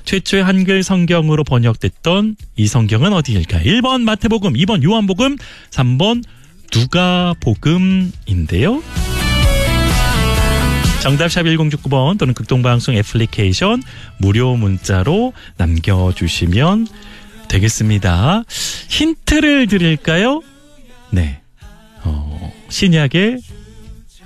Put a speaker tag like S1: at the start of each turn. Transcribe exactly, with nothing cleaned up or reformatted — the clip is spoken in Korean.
S1: 최초의 한글 성경으로 번역됐던 이 성경은 어디일까요? 일 번 마태복음, 이 번 요한복음, 삼 번 누가복음인데요. 정답 샵 일공육구 번 또는 극동방송 애플리케이션 무료 문자로 남겨주시면 되겠습니다. 힌트를 드릴까요? 네, 어, 신약의